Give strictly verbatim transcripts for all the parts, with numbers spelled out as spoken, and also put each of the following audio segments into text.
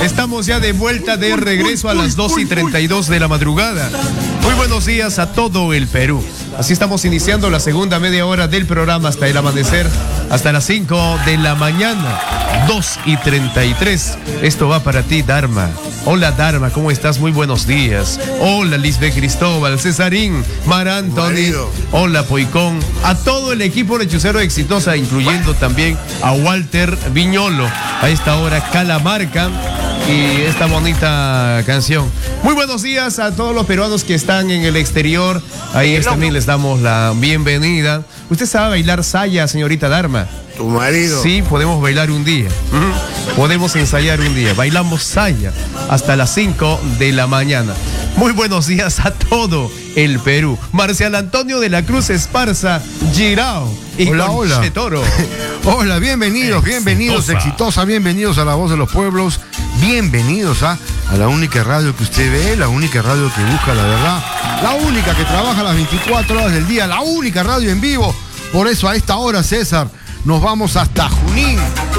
Estamos ya de vuelta, de regreso a las dos y treinta y dos de la madrugada. Muy buenos días a todo el Perú. Así estamos iniciando la segunda media hora del programa hasta el amanecer, hasta las cinco de la mañana, dos y treinta y tres. Esto va para ti, Dharma. Hola, Dharma, ¿cómo estás? Muy buenos días. Hola, Lisbeth Cristóbal, Cesarín, Mar Anthony. Hola, Poicón. A todo el equipo lechuzero Exitosa, incluyendo también a Walter Viñolo. A esta hora, Calamarca y esta bonita canción. Muy buenos días a todos los peruanos que están en el exterior. Ahí también les damos la bienvenida. ¿Usted sabe bailar saya, señorita Dharma? Tu marido. Sí, podemos bailar un día. Uh-huh. Podemos ensayar un día. Bailamos saya hasta las cinco de la mañana. Muy buenos días a todo el Perú. Marcial Antonio de la Cruz Esparza, Girao y hola, hola. Toro. Hola, bienvenidos, bienvenidos, Exitosa, bienvenidos a La Voz de los Pueblos, bienvenidos a, a la única radio que usted ve, la única radio que busca la verdad, la única que trabaja las veinticuatro horas del día, la única radio en vivo. Por eso a esta hora, César, nos vamos hasta Junín,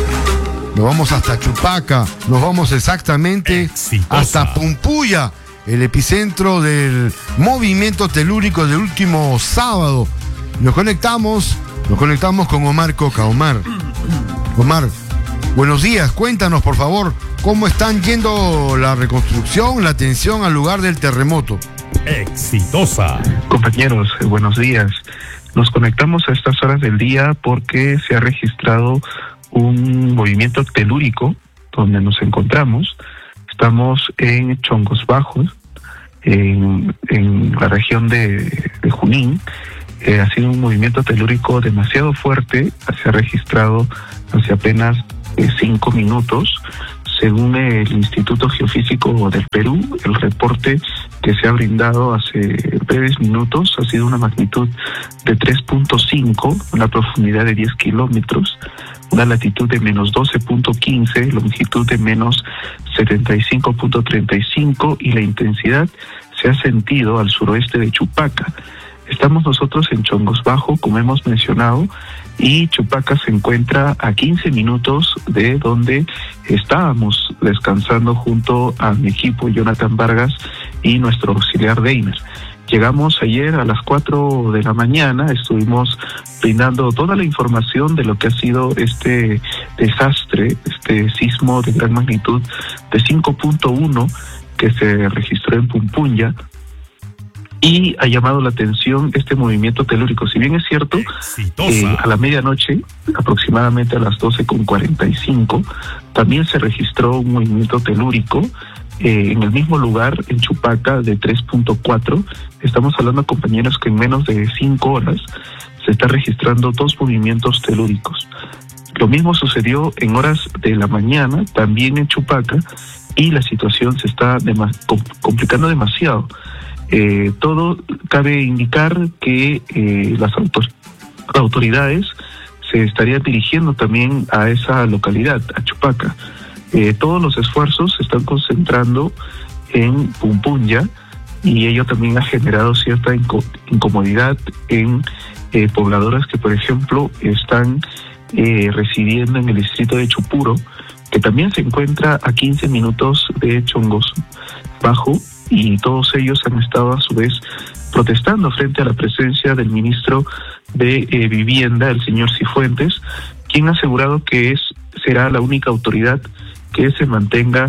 nos vamos hasta Chupaca, nos vamos exactamente Exitosa. Hasta Pumpuya, el epicentro del movimiento telúrico del último sábado. Nos conectamos, nos conectamos con Omar Coca. Omar, Omar, buenos días, cuéntanos por favor, ¿cómo están yendo la reconstrucción, la atención al lugar del terremoto? Exitosa. Compañeros, eh, buenos días. Nos conectamos a estas horas del día porque se ha registrado un movimiento telúrico donde nos encontramos. Estamos en Chongos Bajos, en, en la región de, de Junín. Eh, ha sido un movimiento telúrico demasiado fuerte, se ha registrado hace apenas eh, cinco minutos. Según el Instituto Geofísico del Perú, el reporte que se ha brindado hace breves minutos ha sido una magnitud de tres punto cinco, una profundidad de diez kilómetros, una latitud de menos doce punto quince, longitud de menos setenta y cinco punto treinta y cinco y la intensidad se ha sentido al suroeste de Chupaca. Estamos nosotros en Chongos Bajo, como hemos mencionado, y Chupaca se encuentra a quince minutos de donde estábamos descansando junto a mi equipo, Jonathan Vargas, y nuestro auxiliar Deiner. Llegamos ayer a las cuatro de la mañana, estuvimos brindando toda la información de lo que ha sido este desastre, este sismo de gran magnitud de cinco punto uno que se registró en Pumpunya, y ha llamado la atención este movimiento telúrico. Si bien es cierto, eh, a la medianoche, aproximadamente a las doce con cuarenta y cinco, también se registró un movimiento telúrico eh, en el mismo lugar, en Chupaca, de tres punto cuatro. Estamos hablando, compañeros, que en menos de cinco horas se está registrando dos movimientos telúricos. Lo mismo sucedió en horas de la mañana, también en Chupaca, y la situación se está dem- complicando demasiado. Eh, todo cabe indicar que eh, las autor- autoridades se estarían dirigiendo también a esa localidad, a Chupaca. Eh, todos los esfuerzos se están concentrando en Pumpunya y ello también ha generado cierta inco- incomodidad en eh, pobladoras que, por ejemplo, están eh, residiendo en el distrito de Chupuro, que también se encuentra a quince minutos de Chongos Bajo, y todos ellos han estado a su vez protestando frente a la presencia del ministro de eh, Vivienda, el señor Cifuentes, quien ha asegurado que es será la única autoridad que se mantenga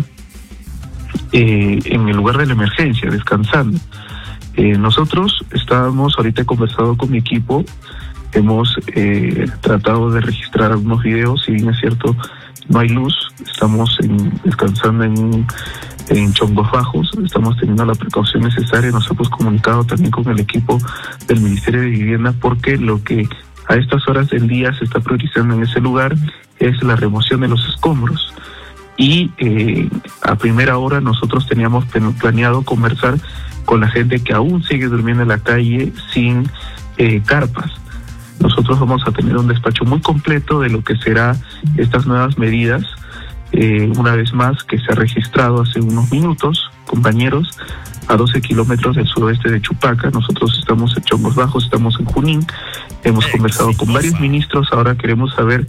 eh, en el lugar de la emergencia, descansando. Eh, nosotros estábamos, ahorita he conversado con mi equipo, hemos eh, tratado de registrar algunos videos, si bien es cierto, no hay luz, estamos en, descansando en en Chongos Bajos, estamos teniendo la precaución necesaria. Nos hemos comunicado también con el equipo del Ministerio de Vivienda porque lo que a estas horas del día se está priorizando en ese lugar es la remoción de los escombros. Y eh, a primera hora nosotros teníamos planeado conversar con la gente que aún sigue durmiendo en la calle sin eh, carpas. Nosotros vamos a tener un despacho muy completo de lo que será estas nuevas medidas. Eh, una vez más, que se ha registrado hace unos minutos, compañeros, a doce kilómetros del suroeste de Chupaca. Nosotros estamos en Chongos Bajos, estamos en Junín, hemos conversado con varios ministros, ahora queremos saber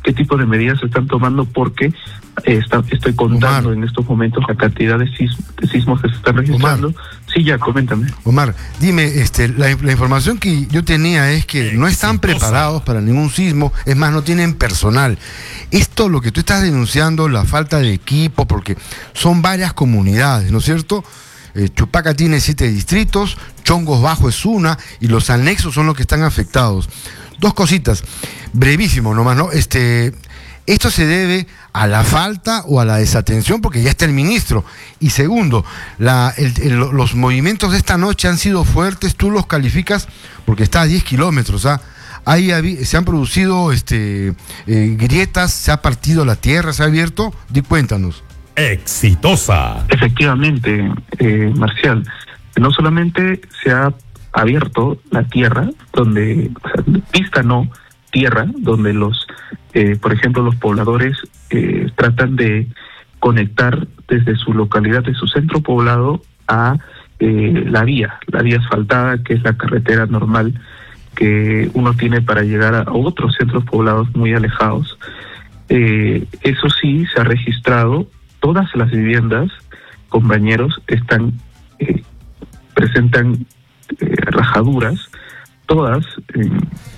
qué tipo de medidas se están tomando, porque eh, está, estoy contando Omar. en estos momentos la cantidad de, sis, de sismos que se están registrando. Omar. Sí, ya, coméntame. Omar, dime, este, la, la información que yo tenía es que no están preparados para ningún sismo, es más, no tienen personal. Esto, lo que tú estás denunciando, la falta de equipo, porque son varias comunidades, ¿no es cierto? Eh, Chupaca tiene siete distritos, Chongos Bajo es una, y los anexos son los que están afectados. Dos cositas, brevísimo nomás, ¿no? Este, esto se debe a la falta o a la desatención, porque ya está el ministro. Y segundo, la, el, el, los movimientos de esta noche han sido fuertes, tú los calificas, porque está a diez kilómetros, ¿ah? Ahí se han producido este, eh, grietas, se ha partido la tierra, se ha abierto. Di, cuéntanos. Exitosa. Efectivamente, eh, Marcial, no solamente se ha abierto la tierra, donde, o sea, pista no, tierra, donde los, eh, por ejemplo, los pobladores eh, tratan de conectar desde su localidad, de su centro poblado, a eh, la vía, la vía asfaltada, que es la carretera normal que uno tiene para llegar a otros centros poblados muy alejados. Eh, eso sí, se ha registrado. Todas las viviendas, compañeros, están eh, presentan eh, rajaduras, todas. Eh,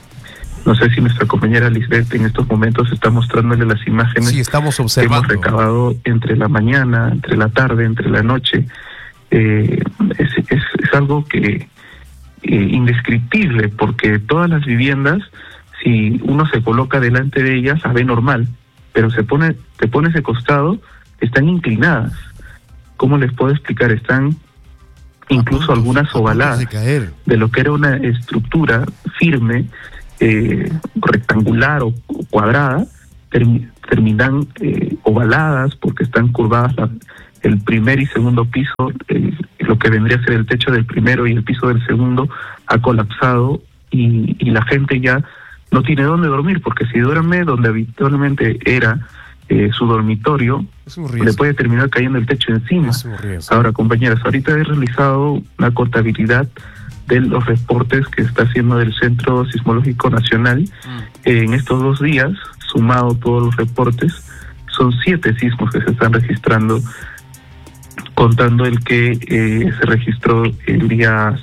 no sé si nuestra compañera Lisbeth en estos momentos está mostrándole las imágenes. Sí, estamos observando. Que hemos recabado entre la mañana, entre la tarde, entre la noche. Eh, es, es, es algo que eh, indescriptible, porque todas las viviendas, si uno se coloca delante de ellas, las ve normal, pero se pone, te pones de costado, están inclinadas. ¿Cómo les puedo explicar? Están incluso algunas ovaladas de, de lo que era una estructura firme, eh, rectangular o, o cuadrada, term, terminan eh, ovaladas porque están curvadas. La, el primer y segundo piso, eh, lo que vendría a ser el techo del primero y el piso del segundo, ha colapsado y, y la gente ya no tiene dónde dormir, porque si duerme donde habitualmente era Eh, su dormitorio, le puede terminar cayendo el techo encima. Ahora, compañeras, ahorita he realizado una contabilidad de los reportes que está haciendo el Centro Sismológico Nacional. Mm. Eh, en estos dos días, sumado todos los reportes, son siete sismos que se están registrando, contando el que eh, se registró el día